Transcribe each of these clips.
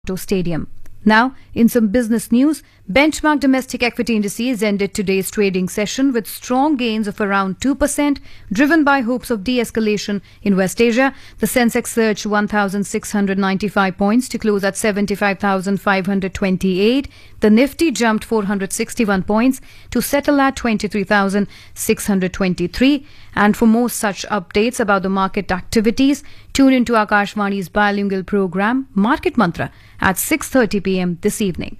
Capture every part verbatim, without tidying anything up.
Stadium. Now, in some business news, benchmark domestic equity indices ended today's trading session with strong gains of around two percent, driven by hopes of de-escalation in West Asia. The Sensex surged one thousand six hundred ninety-five points to close at seventy-five thousand five hundred twenty-eight. The Nifty jumped four hundred sixty-one points to settle at twenty-three thousand six hundred twenty-three. And for more such updates about the market activities, tune into Akashvani's bilingual program Market Mantra at six thirty p m this evening.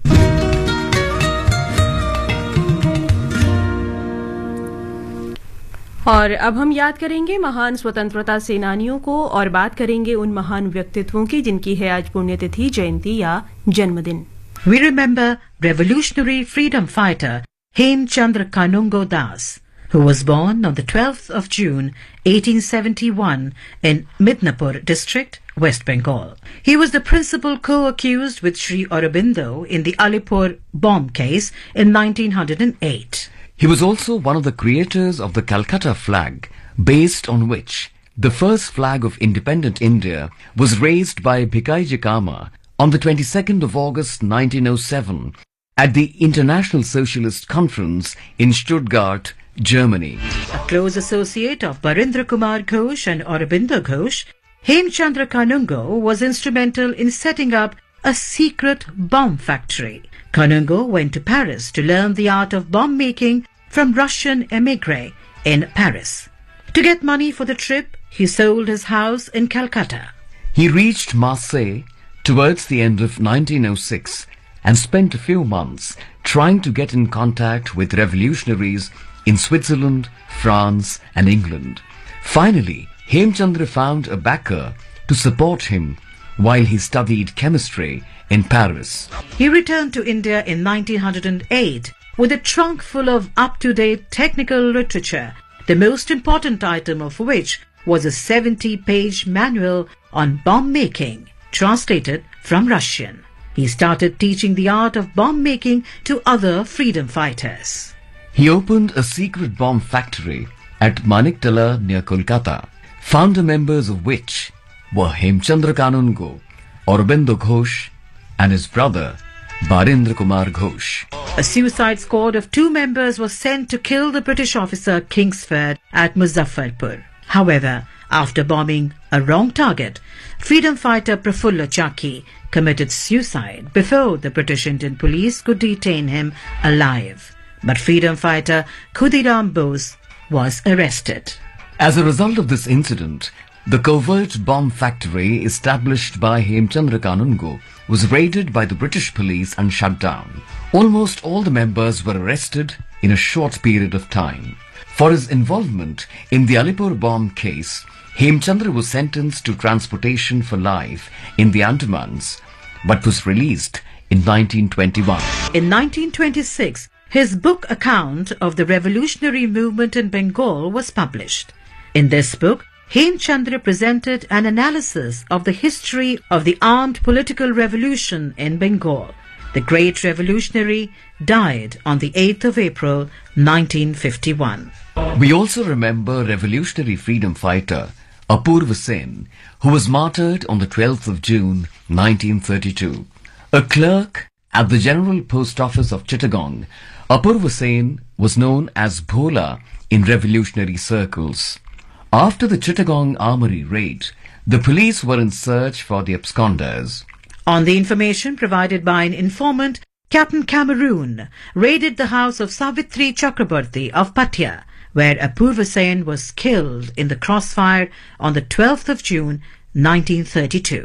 और अब हम याद करेंगे महान स्वतंत्रता सेनानियों को और बात करेंगे उन महान व्यक्तित्वों की जिनकी है आज पुण्यतिथि, जयंती या जन्मदिन. We remember revolutionary freedom fighter Hemchandra Kanungo Das, who was born on the twelfth of June eighteen seventy-one in Midnapur district, West Bengal. He was the principal co-accused with Sri Aurobindo in the Alipur bomb case in nineteen oh eight. He was also one of the creators of the Calcutta flag, based on which the first flag of independent India was raised by Bhikaiji Cama on the twenty-second of August nineteen oh seven at the International Socialist Conference in Stuttgart, Germany. A close associate of Barindra Kumar Ghosh and Aurobindo Ghosh, Hemchandra Kanungo was instrumental in setting up a secret bomb factory. Kanungo went to Paris to learn the art of bomb making from Russian emigre in Paris. To get money for the trip, he sold his house in Calcutta. He reached Marseille towards the end of nineteen oh six and spent a few months trying to get in contact with revolutionaries in Switzerland, France and England. Finally, Hemchandra found a backer to support him while he studied chemistry in Paris. He returned to India in nineteen oh eight with a trunk full of up-to-date technical literature, the most important item of which was a seventy-page manual on bomb making, translated from Russian. He started teaching the art of bomb making to other freedom fighters. He opened a secret bomb factory at Maniktala near Kolkata, founder members of which were Hemchandra Kanungo, Aurobindo Ghosh and his brother Barindra Kumar Ghosh. A suicide squad of two members was sent to kill the British officer Kingsford at Muzaffarpur. However, after bombing a wrong target, freedom fighter Prafulla Chaki committed suicide before the British Indian police could detain him alive. But freedom fighter Khudiram Bose was arrested. As a result of this incident, the covert bomb factory established by Hemchandra Kanungo was raided by the British police and shut down. Almost all the members were arrested in a short period of time. For his involvement in the Alipur bomb case, Hemchandra was sentenced to transportation for life in the Andamans, but was released in nineteen twenty-one. In nineteen twenty-six, his book account of the revolutionary movement in Bengal was published. In this book, Hemchandra presented an analysis of the history of the armed political revolution in Bengal. The great revolutionary died on the eighth of April nineteen fifty-one. We also remember revolutionary freedom fighter Apurva Sen, who was martyred on the twelfth of June nineteen thirty-two. A clerk at the General Post Office of Chittagong, Apurva Sen was known as Bhola in revolutionary circles. After the Chittagong Armory raid, the police were in search for the absconders. On the information provided by an informant, Captain Cameroon raided the house of Savitri Chakraborty of Patia, where Apurva Sen was killed in the crossfire on the twelfth of June nineteen thirty-two.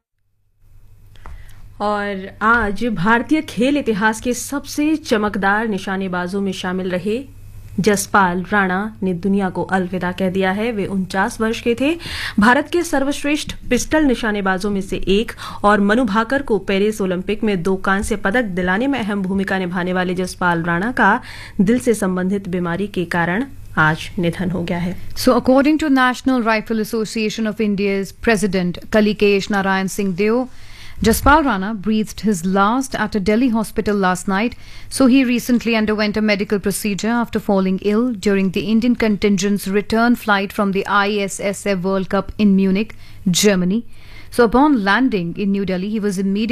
और आज भारतीय खेल इतिहास के सबसे चमकदार निशानेबाजों में शामिल रहे जसपाल राणा ने दुनिया को अलविदा कह दिया है. वे उनचास वर्ष के थे. भारत के सर्वश्रेष्ठ पिस्टल निशानेबाजों में से एक और मनु भाकर को पेरिस ओलंपिक में दो कांस्य पदक दिलाने में अहम भूमिका निभाने वाले जसपाल राणा का दिल से संबंधित बीमारी के कारण आज निधन हो गया है. So, according to National Rifle Association of India's president Kalikesh Narayan Singh Deo, Jaspal Rana breathed his last at a Delhi hospital last night, so he recently underwent a medical procedure after falling ill during the Indian contingent's return flight from the I S S F World Cup in Munich, Germany. So upon landing in New Delhi, he was immediately